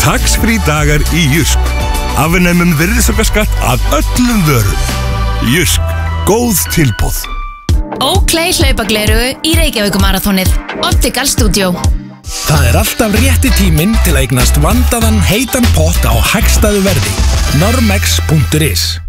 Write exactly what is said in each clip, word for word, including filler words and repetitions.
Tax-free dagar í Jysk. Afnemum virðisaukaskatt af öllum vörum. Jysk, góð tilboð. Oakley hlaupagleru í Reykjavíkumarathonið. Optical Studio. Það er alltaf rétti tíminn til að eignast vandaðan heitan pott á hagstæðu verði. normex punktur is.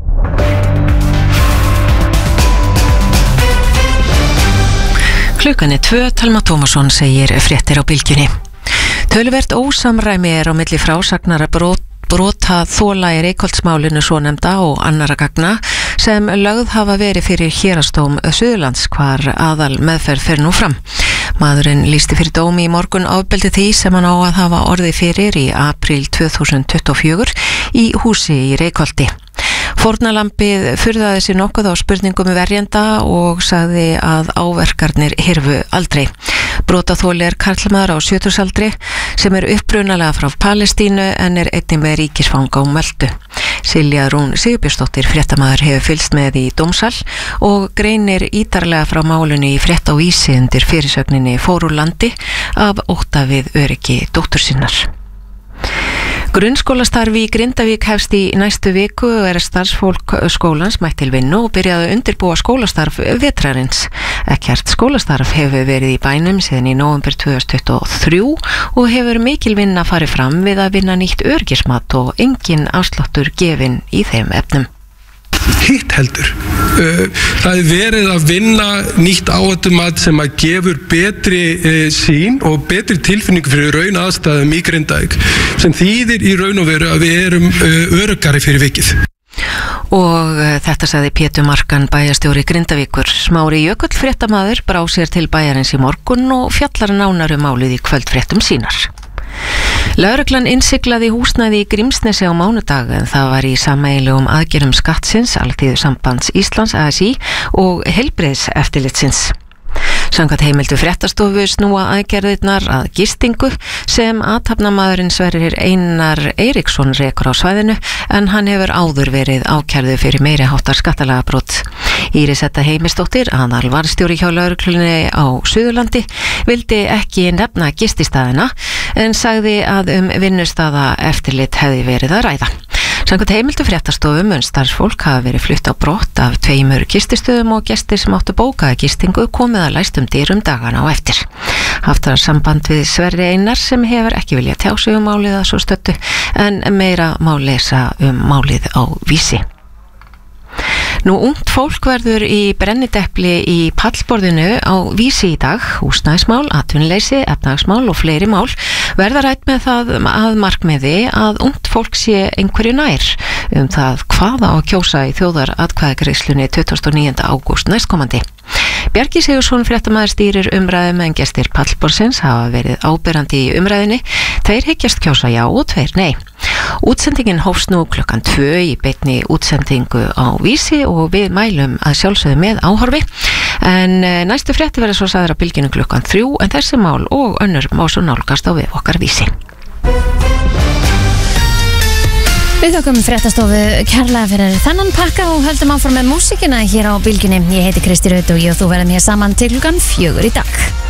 Klukkan er tvö, Telma Tómasson segir fréttir á bylgjunni. Töluvert ósamræmi er á milli frásagnara brot brota þola í Reykholtsmálinu svonefnda og annara gagna sem lögð hafa verið fyrir Héraðsdóm Suðurlands hvar aðal meðferð fer nú fram. Maðurinn lýsti fyrir dómi í morgun ofbeldi því sem hann á að hafa orðið fyrir í apríl tvö þúsund tuttugu og fjögur í húsi í Reykholti. Fórnarlambið furðaði sig nokkuð á spurningum verjenda og sagði að áverkarnir hyrfu aldrei. Brotaþoli er karlmaður á sjötugsaldri sem er upprunalega frá Palestínu en er einnig með ríkisfanga á Möltu. Silja Rún Sigurbjörnsdóttir fréttamaður hefur fylgst með í dómsal og greinir ítarlega frá málunni í frétt á Vísi undir fyrirsögninni Fór úr landi af ótta við öryggi dóttur sinnar. Grunnskólastarfi í Grindavík hefst í næstu viku og er starfsfólk skólans mætt til vinnu og byrjaði að undirbúa skólastarf vetrarins. Ekkert skólastarf hefur verið í bænum síðan í nóvember tvö þúsund tuttugu og þrjú og hefur mikil vinna farið fram við að vinna nýtt öryggismat og engin afsláttur gefinn í þeim efnum. Hitt heldur. Það er verið að vinna nýtt áhættumat sem að gefur betri sín og betri tilfinningu fyrir raun aðstæðum í Grindavík sem þýðir í raun og veru að við erum öruggari fyrir vikið. Og þetta sagði Pétur Markan bæjarstjóri Grindavíkur. Smári Jökull fréttamaður brá sér til bæjarins í morgun og fjallar nánar um málið í kvöldfréttum sínar. Lögreglan innsiglaði húsnæði í Grímsnesi á mánudag en það var í sameiginlegum aðgerðum skattsins, Alþýðusambands Íslands A S í og heilbrigðiseftirlitsins. Samkvæmt heimildu fréttastofu snúa aðgerðirnar að gistingu sem athafnamaðurinn Sverrir Einar Eiríksson rekur á svæðinu en hann hefur áður verið ákærðu fyrir meiri háttar skattalagabrot. Írisetta Heimisdóttir, aðal varðstjóri hjá lögreglunni á Suðurlandi, vildi ekki nefna gististaðina en sagði að um vinnustaða eftirlit hefði verið að ræða. Samkvæmt heimildu fréttastofu mun starfsfólk hafa verið flutt á brott af tveimur gististöðum og gestir sem áttu bókaða gistingu komið að læstum dyrum dagana á eftir. Haft var samband við Sverri Einar sem hefur ekki viljað tjá sig um málið að svo stöttu en meira má lesa um málið á Vísi. Nú ungt fólk verður í brennidepli í pallborðinu á Vísi í dag. Húsnæðismál, atvinnuleysi, efnahagsmál og fleiri mál verða rætt með það að markmiði að ungt fólk sé einhverju nær um það hvað á að kjósa í þjóðaratkvæðagreiðslunni tuttugasta og níunda ágúst næstkomandi. Bjarki Sigursson fréttamaður stýrir umræðum en gestir pallborðsins hafa verið áberandi í umræðinni. Tveir hyggjast kjósa já og tveir nei. Útsendingin hófst nú klukkan tvö í beinni útsendingu á Vísi og við mælum að sjálfsögðu með áhorfi en næstu frétti verður svo sagður á bylginu klukkan þrjú en þessi mál og önnur má svo nálgast á við okkar Vísi. Við þökkum fréttastofu kærlega fyrir þennan pakka og höldum áfram með músíkina hér á bylgjunni. Ég heiti Kristi Rut og ég og þú verðum hér saman til klukkan fjögur í dag.